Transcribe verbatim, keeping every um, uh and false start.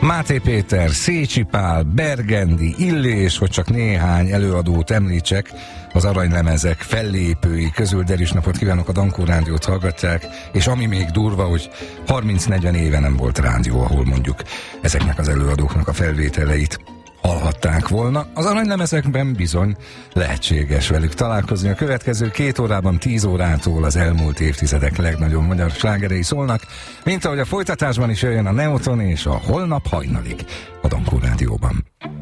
Máté Péter, Szécsi Pál, Bergendi, Illés, hogy csak néhány előadót említsek, az aranylemezek fellépői közül. Derűs napot kívánok, a Dankó Rádiót hallgatják, és ami még durva, hogy harminc-negyven éve nem volt rádió, ahol mondjuk ezeknek az előadóknak a felvételeit hallhatták volna. Az aranylemezekben bizony lehetséges velük találkozni. A következő két órában tíz órától az elmúlt évtizedek legnagyobb magyar slágerei szólnak, mint ahogy a folytatásban is jöjjön a Neoton és a Holnap hajnalig a Dankó Rádióban.